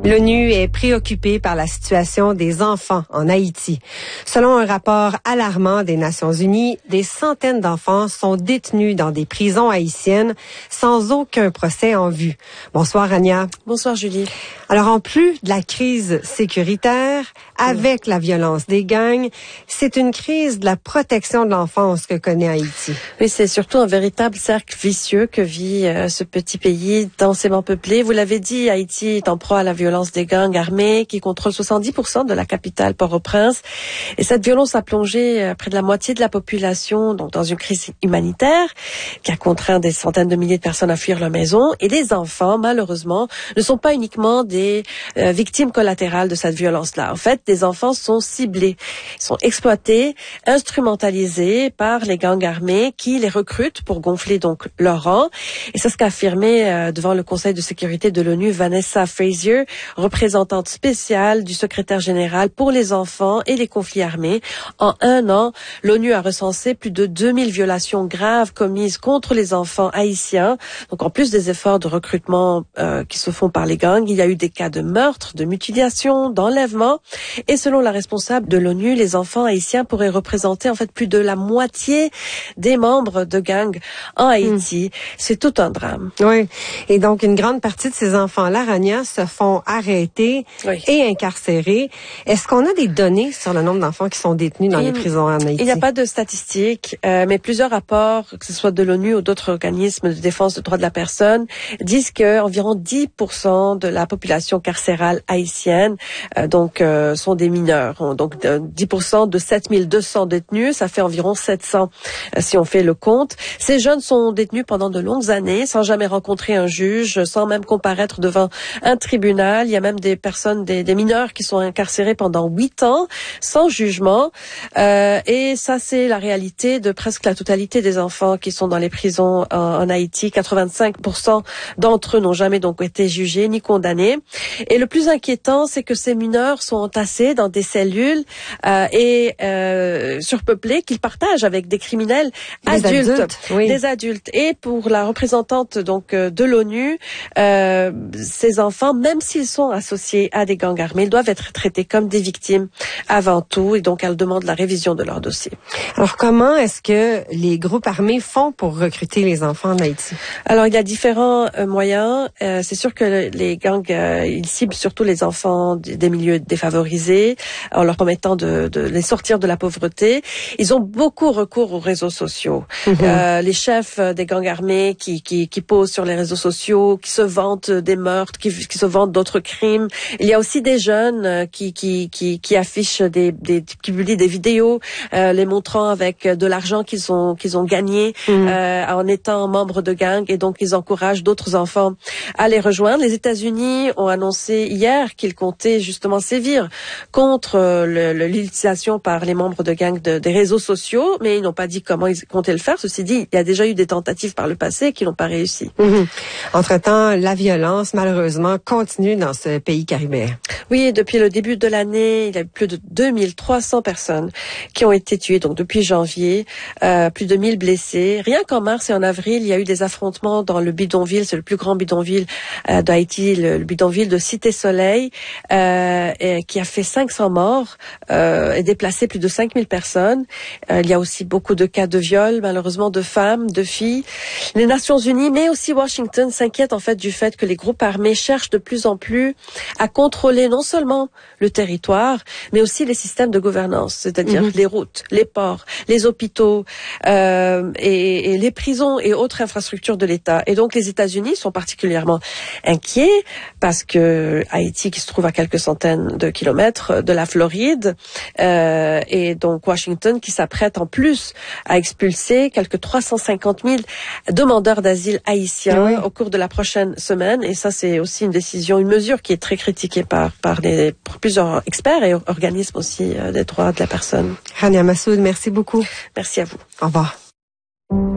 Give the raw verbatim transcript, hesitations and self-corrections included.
L'ONU est préoccupée par la situation des enfants en Haïti. Selon un rapport alarmant des Nations unies, des centaines d'enfants sont détenus dans des prisons haïtiennes sans aucun procès en vue. Bonsoir, Ania. Bonsoir, Julie. Alors, en plus de la crise sécuritaire, avec oui. la violence des gangs, c'est une crise de la protection de l'enfance que connaît Haïti. Oui, c'est surtout un véritable cercle vicieux que vit euh, ce petit pays densément peuplé. Vous l'avez dit, Haïti est en proie à la violence des gangs armés qui contrôlent soixante-dix pour cent de la capitale Port-au-Prince. Et cette violence a plongé euh, près de la moitié de la population donc dans une crise humanitaire qui a contraint des centaines de milliers de personnes à fuir leur maison. Et les enfants, malheureusement, ne sont pas uniquement des euh, victimes collatérales de cette violence-là. En fait, des enfants sont ciblés, ils sont exploités, instrumentalisés par les gangs armés qui les recrutent pour gonfler donc leur rang. Et c'est ce qu'a affirmé euh, devant le Conseil de sécurité de l'ONU Vanessa Frazier, représentante spéciale du secrétaire général pour les enfants et les conflits armés. En un an, l'ONU a recensé plus de deux mille violations graves commises contre les enfants haïtiens. Donc en plus des efforts de recrutement euh, qui se font par les gangs, il y a eu des cas de meurtre, de mutilation, d'enlèvement. Et selon la responsable de l'ONU, les enfants haïtiens pourraient représenter en fait plus de la moitié des membres de gangs en Haïti. Mmh. C'est tout un drame. Oui. Et donc une grande partie de ces enfants-là, Rania, se font arrêtés oui. et incarcérés. Est-ce qu'on a des données sur le nombre d'enfants qui sont détenus dans il, les prisons en Haïti? Il n'y a pas de statistiques, euh, mais plusieurs rapports, que ce soit de l'ONU ou d'autres organismes de défense des droits de la personne, disent que environ dix pour cent de la population carcérale haïtienne euh, donc euh, sont des mineurs. Donc euh, dix pour cent de sept mille deux cents détenus, ça fait environ sept cents euh, si on fait le compte. Ces jeunes sont détenus pendant de longues années sans jamais rencontrer un juge, sans même comparaître devant un tribunal. Il y a même des personnes, des, des mineurs qui sont incarcérés pendant huit ans sans jugement. Euh, et ça, c'est la réalité de presque la totalité des enfants qui sont dans les prisons en, en Haïti. quatre-vingt-cinq pour cent d'entre eux n'ont jamais donc été jugés ni condamnés. Et le plus inquiétant, c'est que ces mineurs sont entassés dans des cellules euh, et euh, surpeuplées qu'ils partagent avec des criminels des adultes, adultes oui. des adultes. Et pour la représentante donc de l'ONU, euh, ces enfants, même s'ils sont associés à des gangs armés, ils doivent être traités comme des victimes avant tout. Et donc, elle demande la révision de leur dossier. Alors, comment est-ce que les groupes armés font pour recruter les enfants en Haïti? Alors, il y a différents euh, moyens. Euh, c'est sûr que les gangs, euh, ils ciblent surtout les enfants des milieux défavorisés en leur permettant de, de les sortir de la pauvreté. Ils ont beaucoup recours aux réseaux sociaux. Mm-hmm. Euh, les chefs des gangs armés qui, qui, qui posent sur les réseaux sociaux, qui se vantent des meurtres, qui, qui se vantent d'autres crimes. Il y a aussi des jeunes qui, qui, qui, qui affichent des, des, qui publient des vidéos, euh, les montrant avec de l'argent qu'ils ont, qu'ils ont gagné, mmh. euh, en étant membres de gangs, et donc ils encouragent d'autres enfants à les rejoindre. Les États-Unis ont annoncé hier qu'ils comptaient justement sévir contre le, le, l'utilisation par les membres de gangs de, des réseaux sociaux, mais ils n'ont pas dit comment ils comptaient le faire. Ceci dit, il y a déjà eu des tentatives par le passé qui n'ont pas réussi. Mmh. Entre-temps, la violence, malheureusement, continue dans ce pays caribéen. Oui, depuis le début de l'année, il y a eu plus de deux mille trois cents personnes qui ont été tuées, donc depuis janvier, euh, plus de mille blessés. Rien qu'en mars et en avril, il y a eu des affrontements dans le bidonville, c'est le plus grand bidonville euh, d'Haïti, le, le bidonville de Cité-Soleil, euh, et, qui a fait cinq cents morts euh, et déplacé plus de cinq mille personnes. Euh, il y a aussi beaucoup de cas de viol, malheureusement, de femmes, de filles. Les Nations Unies, mais aussi Washington, s'inquiètent en fait du fait que les groupes armés cherchent de plus en plus à contrôler non seulement le territoire, mais aussi les systèmes de gouvernance, c'est-à-dire mm-hmm. les routes, les ports, les hôpitaux euh, et, et les prisons et autres infrastructures de l'État. Et donc les États-Unis sont particulièrement inquiets parce que Haïti, qui se trouve à quelques centaines de kilomètres de la Floride, euh, et donc Washington, qui s'apprête en plus à expulser quelques trois cent cinquante mille demandeurs d'asile haïtiens oui. au cours de la prochaine semaine. Et ça, c'est aussi une décision, une mesure qui est très critiquée par par, les, par plusieurs experts et organismes aussi euh, des droits de la personne. Rania Massoud, merci beaucoup. Merci à vous. Au revoir.